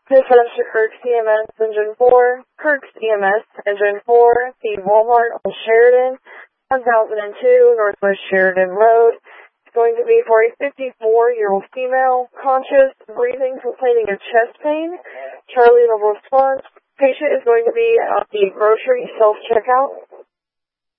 Dispatch to Kirk's EMS Engine 4, Kirk's EMS Engine 4, the Walmart on Sheridan, 1002 Northwest Sheridan Road. It's going to be for a 54-year-old female, conscious, breathing, complaining of chest pain. Charlie level response. Patient is going to be at the grocery self-checkout.